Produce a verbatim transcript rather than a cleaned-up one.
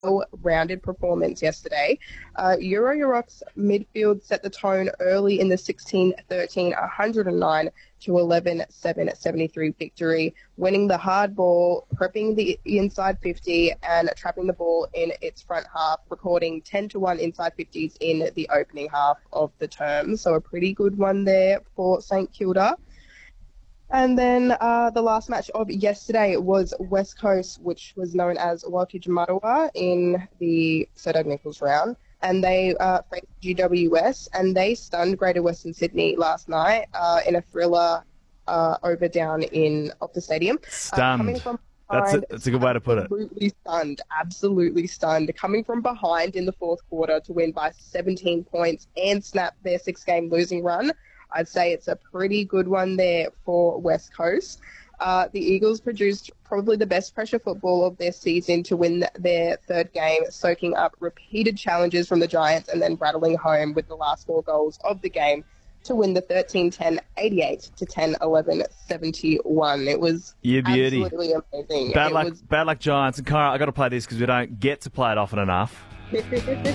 well-rounded performance yesterday. Uh, Euro Europe's midfield set the tone early in the sixteen thirteen one oh nine to eleven seven seventy-three victory, winning the hard ball, prepping the inside fifty, and trapping the ball in its front half, recording ten to one inside fifties in the opening half of the term. So a pretty good one there for St Kilda. And then uh, the last match of yesterday was West Coast, which was known as Waltage Marawa in the Sir Doug Nicholls round. And they uh, faced G W S, and they stunned Greater Western Sydney last night uh, in a thriller uh, over down in Optus Stadium. Stunned. Uh, coming from behind, that's, a, that's a good way to put it. Absolutely stunned. Absolutely stunned. Coming from behind in the fourth quarter to win by seventeen points and snap their six-game losing run. I'd say it's a pretty good one there for West Coast. Uh, the Eagles produced probably the best pressure football of their season to win their third game, soaking up repeated challenges from the Giants and then rattling home with the last four goals of the game to win the thirteen ten eighty-eight to ten eleven seventy-one. It was yeah, beauty. absolutely amazing. Bad it luck, was... bad luck Giants. And Cara, I got to play this because we don't get to play it often enough.